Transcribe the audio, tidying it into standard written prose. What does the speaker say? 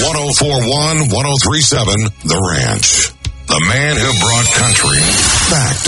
1041, 1037, The Ranch. The man who brought country back to